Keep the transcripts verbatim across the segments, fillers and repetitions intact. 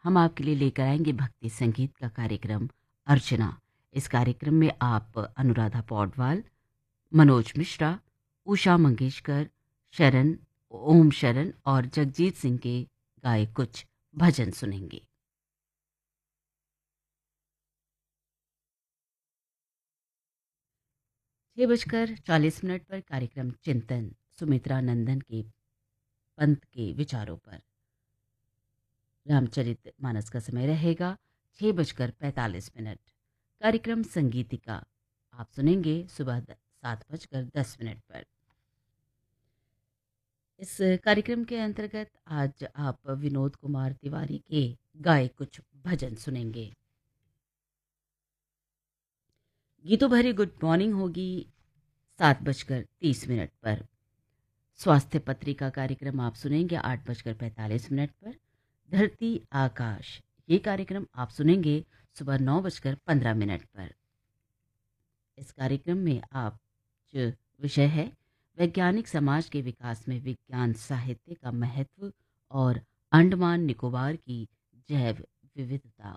हम आपके लिए लेकर आएंगे भक्ति संगीत का कार्यक्रम अर्चना। इस कार्यक्रम में आप अनुराधा पौडवाल, मनोज मिश्रा, उषा मंगेशकर, शरण, ओम शरण और जगजीत सिंह के गाए कुछ भजन सुनेंगे। छह बजकर चालीस मिनट पर कार्यक्रम चिंतन सुमित्रा नंदन के पंत के विचारों पर रामचरित मानस का समय रहेगा छह बजकर पैंतालीस मिनट। कार्यक्रम संगीतिका आप सुनेंगे सुबह द- सात बजकर दस मिनट पर। इस कार्यक्रम के अंतर्गत आज आप विनोद कुमार तिवारी के गाए कुछ भजन सुनेंगे। गीतों भरी गुड मॉर्निंग होगी सात बजकर तीस मिनट पर। स्वास्थ्य पत्रिका कार्यक्रम आप सुनेंगे आठ बजकर पैंतालीस मिनट पर। धरती आकाश ये कार्यक्रम आप सुनेंगे सुबह नौ बजकर पंद्रह मिनट पर। इस कार्यक्रम में आप जो विषय है वैज्ञानिक समाज के विकास में विज्ञान साहित्य का महत्व और अंडमान निकोबार की जैव विविधता।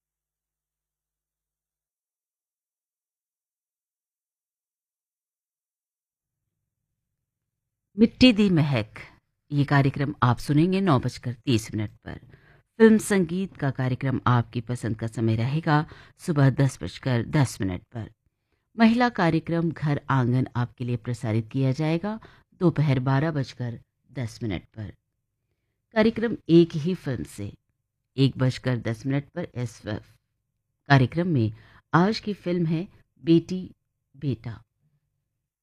मिट्टी दी महक ये कार्यक्रम आप सुनेंगे नौ बजकर तीस मिनट पर। फिल्म संगीत का कार्यक्रम आपकी पसंद का समय रहेगा सुबह दस बजकर दस मिनट पर। महिला कार्यक्रम घर आंगन आपके लिए प्रसारित किया जाएगा दोपहर बारह बजकर दस मिनट पर। कार्यक्रम एक ही फिल्म से एक बजकर दस मिनट पर एस कार्यक्रम में आज की फिल्म है बेटी बेटा।